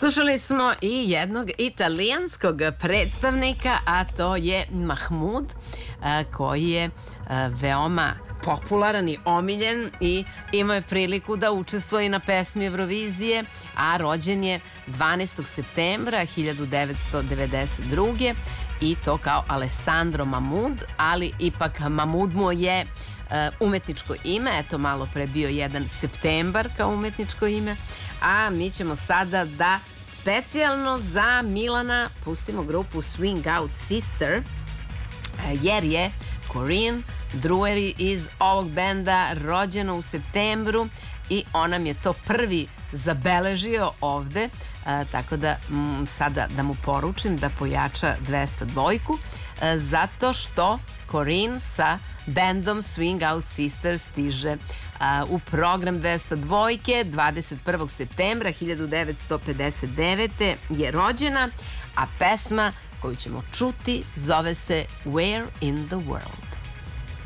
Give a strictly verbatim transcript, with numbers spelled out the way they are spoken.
Slušali smo i jednog italijanskog predstavnika, a to je Mahmud, koji je veoma popularan i omiljen i imao je priliku da učestvuje na pesmi Eurovizije, a rođen je dvanaestog septembra hiljadu devetsto devedeset druge i to kao Alessandro Mahmud, ali ipak Mahmud mu je umetničko ime, eto malo pre bio jedan septembar kao umetničko ime, a mi ćemo sada da specijalno za Milana pustimo grupu Swing Out Sister, jer je Corinne Drury iz ovog benda rođena u septembru i on nam je to prvi zabeležio ovde, tako da sada da mu poručim da pojača dvesta dvojku, zato što Corinne sa bendom Swing Out Sisters stiže u program dvesta dvojke dvadeset prvog septembra hiljadu devetsto pedeset devete je rođena, a pesma koju ćemo čuti zove se Where in the World.